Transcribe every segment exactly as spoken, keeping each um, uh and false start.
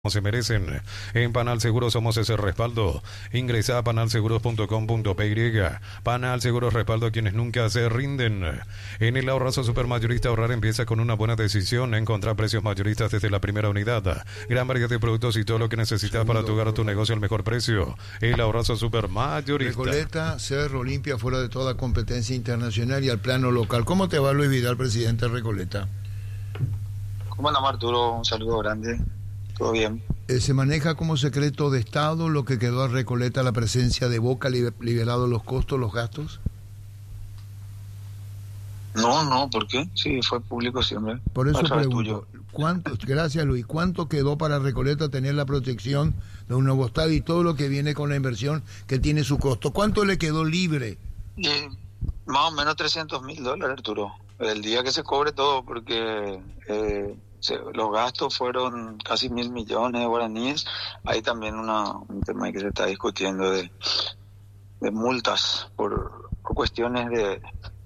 se merecen. En Panal Seguros somos ese respaldo. Ingresa a panal seguros punto com punto p y. Panal Seguros, respaldo a quienes nunca se rinden. En el ahorrazo supermayorista, ahorrar empieza con una buena decisión. Encontrar precios mayoristas desde la primera unidad. Gran variedad de productos y todo lo que necesitas para tu hogar o tu negocio al mejor precio. El ahorrazo supermayorista. Recoleta, Cerro, limpia fuera de toda competencia internacional y al plano local. ¿Cómo te va, Luis Vidal, presidente de Recoleta? ¿Cómo anda, Arturo? Un saludo grande. Todo bien. Eh, ¿Se maneja como secreto de Estado lo que quedó a Recoleta, la presencia de Boca, liber, liberado los costos, los gastos? No, no, ¿por qué? Sí, fue público siempre. Por eso pregunto, ¿cuánto, gracias Luis, ¿cuánto quedó para Recoleta tener la protección de un nuevo estadio y todo lo que viene con la inversión que tiene su costo? ¿Cuánto le quedó libre? Eh, más o menos trescientos mil dólares, Arturo. El día que se cobre todo, porque... Eh, Se, los gastos fueron casi mil millones de guaraníes. Hay también una, un tema que se está discutiendo de, de multas por, por cuestiones de,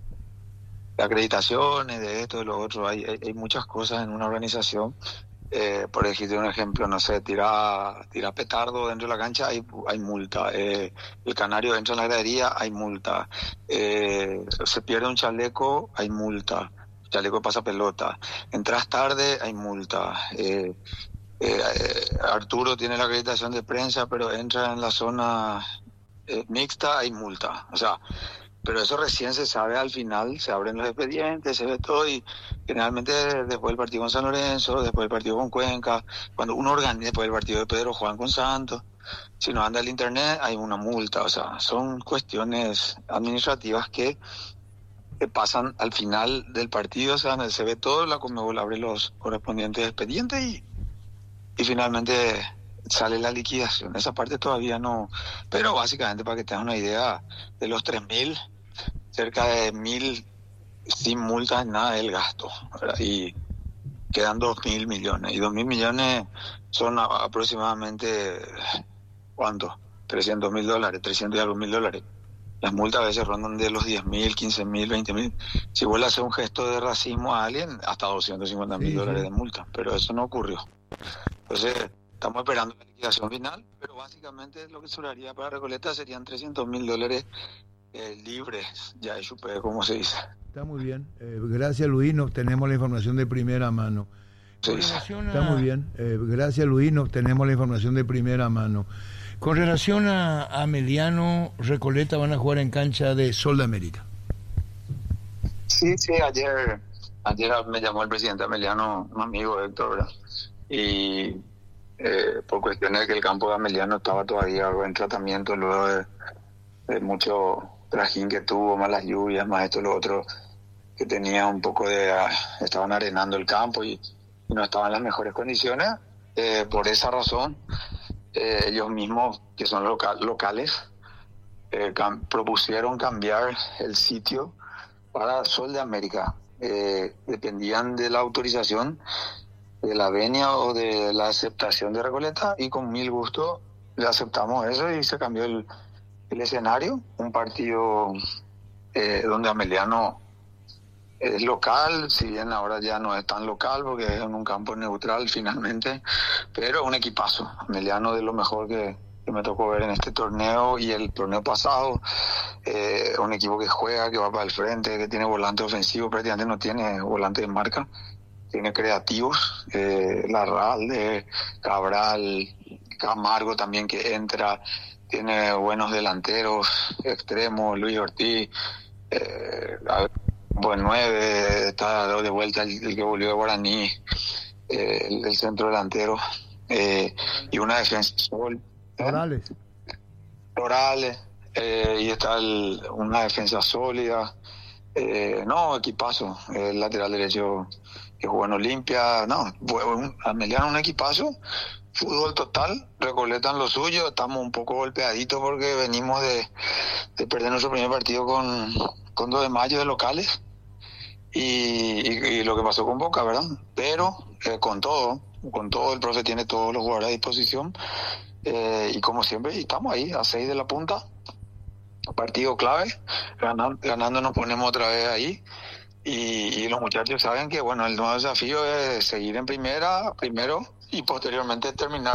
de acreditaciones, de esto, de lo otro. Hay, hay, hay muchas cosas en una organización. Eh, por ejemplo, un ejemplo, no sé, tira, tira petardo dentro de la cancha, hay, hay multa. Eh, el canario dentro de la gradería, hay multa. Eh, se pierde un chaleco, hay multa. Chaleco pasa pelota, entras tarde, hay multa. Eh, eh, eh, Arturo tiene la acreditación de prensa, pero entra en la zona eh, mixta, hay multa. O sea, pero eso recién se sabe al final, se abren los expedientes, se ve todo, y generalmente después del partido con San Lorenzo, después del partido con Cuenca, cuando uno organiza, después del partido de Pedro Juan con Santos, si no anda el internet, hay una multa. O sea, son cuestiones administrativas que que pasan al final del partido, o sea, se ve todo, la Conmebol abre los correspondientes expedientes y, y finalmente sale la liquidación. Esa parte todavía no, pero básicamente para que tengas una idea, de los tres mil, cerca de mil sin multas, nada del gasto, ¿verdad? Y quedan dos mil millones, y dos mil millones son a, aproximadamente, ¿cuánto? trescientos mil dólares, trescientos y algo mil dólares. Las multas a veces rondan de los diez mil, quince mil, veinte mil. Si vuelve a hacer un gesto de racismo a alguien, hasta doscientos cincuenta mil sí, dólares sí. de multa. Pero eso no ocurrió. Entonces, estamos esperando la liquidación final, pero básicamente lo que sobraría para Recoleta serían trescientos mil dólares eh, libres, ya de chupé, como se dice. Está muy bien. Eh, gracias, Luis. Nos tenemos la información de primera mano. Sí. Está muy bien. Eh, gracias, Luis. Nos tenemos la información de primera mano. Con relación a, a Ameliano, Recoleta van a jugar en cancha de Sol de América. Sí, sí, ayer ayer me llamó el presidente Ameliano, un amigo Héctor, ¿verdad? Y eh, por cuestiones de que el campo de Ameliano estaba todavía en tratamiento luego de, de mucho trajín que tuvo, más las lluvias, más esto, lo otro, que tenía un poco de... Uh, estaban arenando el campo y, y no estaban en las mejores condiciones. Eh, por esa razón... Eh, ellos mismos, que son local, locales, eh, cam- propusieron cambiar el sitio para Sol de América. Eh, dependían de la autorización de la venia o de la aceptación de Recoleta, y con mil gusto le aceptamos eso y se cambió el, el escenario. Un partido eh, donde Ameliano es local, si bien ahora ya no es tan local porque es en un campo neutral finalmente, pero un equipazo. Ameliano, de lo mejor que, que me tocó ver en este torneo y el torneo pasado. Eh, un equipo que juega, que va para el frente, que tiene volante ofensivo, prácticamente no tiene volante de marca, tiene creativos, eh, Larralde, Cabral, Camargo también, que entra, tiene buenos delanteros, extremos, Luis Ortiz, eh, a ver, buen nueve, está de vuelta el, el que volvió de Guaraní, eh, el, el centro delantero, eh, y una defensa sol, ¿eh? Morales. Morales, eh, y está el, una defensa sólida, eh, no, equipazo, el lateral derecho que jugó en Olimpia, no, un, Ameliano un equipazo, fútbol total, Recoletan lo suyo, estamos un poco golpeaditos porque venimos de, de perder nuestro primer partido con, con dos de mayo de locales, y, y, y lo que pasó con Boca, ¿verdad? Pero eh, con todo, con todo, el profe tiene todos los jugadores a disposición, eh, y como siempre estamos ahí, a seis de la punta, partido clave, ganando, ganando nos ponemos otra vez ahí, y, y los muchachos saben que bueno, el nuevo desafío es seguir en primera, primero, y posteriormente terminar